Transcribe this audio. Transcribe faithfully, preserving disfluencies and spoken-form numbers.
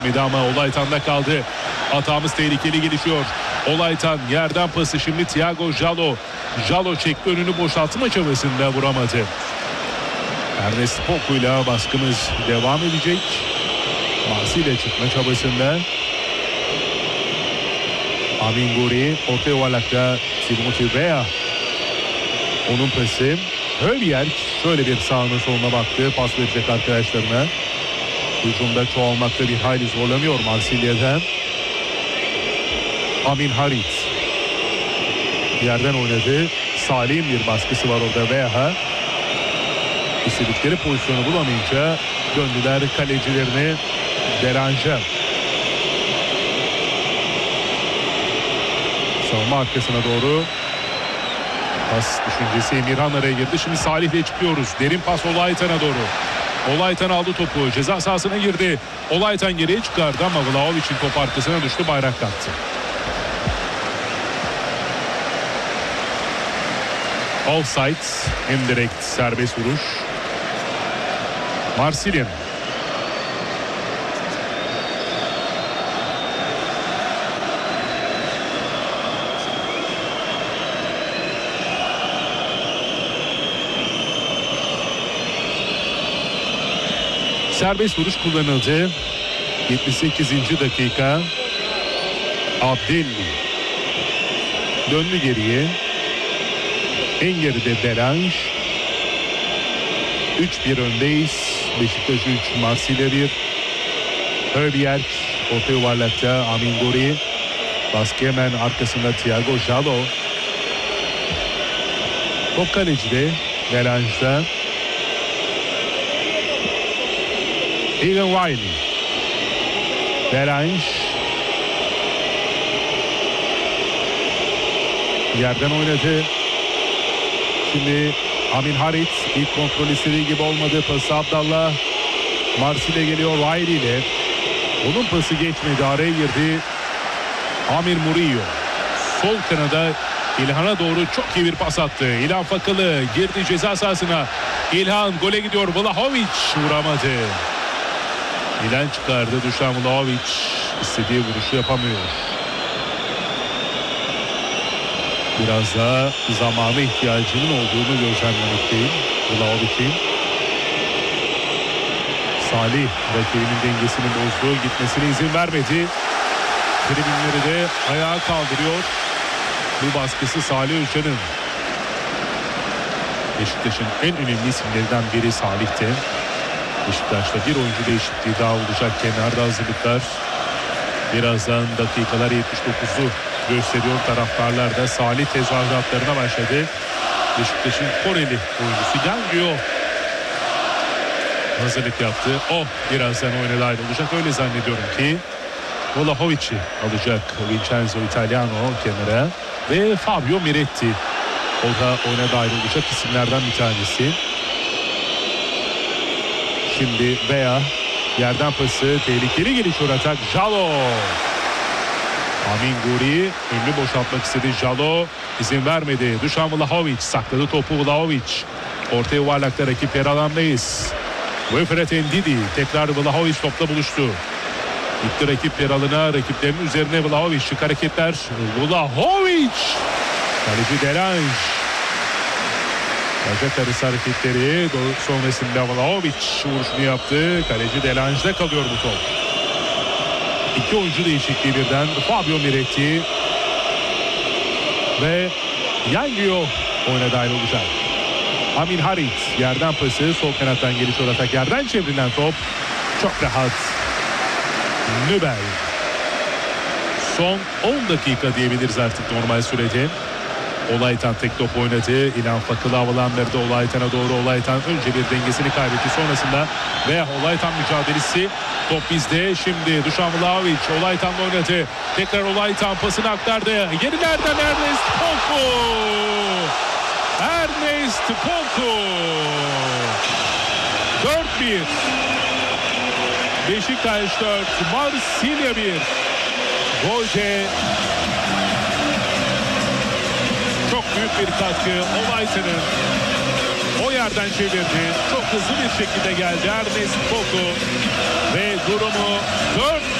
Ama Olaytan'da kaldı. Hatamız tehlikeli gelişiyor. Olaytan yerden pası, şimdi Thiago Jalo. Jalo çekti, önünü boşaltma çabasında vuramadı. Ernest Poku'yla baskımız devam edecek. Marsilya çıkma çabasında. Amin Guri orta yuvarlakta, Timothy Weah. Onun pası. Höbjerg şöyle bir sağına soluna baktı. Pas verecek arkadaşlarına. Hücumda çoğalmakta bir hayli zorlanıyor Marsilya'dan. Amin Harit yerden oynadı. Salih'in bir baskısı var orada Weah'a. İstedikleri pozisyonu bulamayınca döndüler kalecilerini Derange'a. Savunma arkasına doğru. Pas düşüncesi, Emirhan araya girdi. Şimdi Salih'le çıkıyoruz. Derin pas Olaytan'a doğru. Olaytan aldı topu. Ceza sahasına girdi. Olaytan geriye çıkardı ama Vlahovic'in top arkasına düştü. Bayrak kalktı. Offside. Indirekt serbest vuruş. Marsilya. Serbest vuruş kullanıldı. yetmiş sekizinci dakika. Abdelli döndü geriye. En geride Derange. üç bir öndeyiz. Beşiktaş üç, Marsilya bir. Höbjerg orta yuvarlakta, Amin Guri. Baskı hemen arkasında Thiago Jalo. Top kalecide, Derange'da. Egan Riley. Derange. Yerden oynadı. Şimdi Amin Harit ilk kontrol istediği gibi olmadı. Pası Abdallah. Marsilya geliyor Riley ile. Onun pası geçmedi. Araya girdi Amir Murillo. Sol kanada İlhan'a doğru çok iyi bir pas attı. İlhan Fakalı girdi ceza sahasına. İlhan gole gidiyor. Vlahovic vuramadı. İlhan çıkardı. Dušan Vlahovic istediği vuruşu yapamıyor. Biraz daha zamana ihtiyacının olduğunu gözlemlemekteyim Vlahovic'in. Salih rakibinin dengesini bozdu. Gitmesine izin vermedi. Tribünleri de ayağa kaldırıyor. Bu baskısı Salih Özcan'ın. Beşiktaş'ın en önemli isimlerinden biri Salih'te. Beşiktaş'ta bir oyuncu değişikliği daha olacak. Kenarda hazırlıklar. Birazdan dakikalar yetmiş dokuzu gösteriyor. Taraftarlar da Salih tezahüratlarına başladı. Beşiktaş'ın Koreli oyuncusu Yangyo hazırlık yaptı. O birazdan oyuna dahil olacak. Öyle zannediyorum ki Vlahovic'i alacak Vincenzo Italiano kenara ve Fabio Miretti. O da oyuna dahil olacak isimlerden bir tanesi. Şimdi Weah yerden pası, tehlikeli gelişiyor atak. Jalo. Amin Guri önünü boşaltmak istedi. Jalo izin vermedi. Dušan Vlahovic sakladı topu. Vlahovic orta yuvarlakta, rakip yer alandayız. Wilfred Ndidi tekrar Vlahovic topla buluştu. Gitti rakip yer alana, rakiplerinin üzerine Vlahovic, şık hareketler. Vlahovic. Kaleci Derange. Bacak arası hareketleri sonrasında Vlahovic vuruşunu yaptı. Kaleci Derange'da kalıyor bu top. İki oyuncu değişikliği birden. Fabio Miretti ve Yangyo oyuna dahil olacak. Amin Harit yerden pası, sol kanattan gelişiyor atak, yerden çevrilen top çok rahat. Nübel. Son on dakika diyebiliriz artık normal sürede. Olaytan tek top oynadı. İlhan Fakalı havalandırdı Olaytan'a doğru. Olaytan önce bir dengesini kaybetti. Sonrasında ve Olaytan mücadelesi. Top bizde. Şimdi Dušan Vlahovic Olaytan'la oynadı. Tekrar Olaytan pasını aktardı. Gerilerden Ernest Poku. Ernest Poku. dört bir. Beşiktaş dört. Marsilya bir. Golce çok büyük bir katkı Olaytan'ın. O yer yerden çevirdi. Çok hızlı bir şekilde geldi Ernest Koku ve durumu dört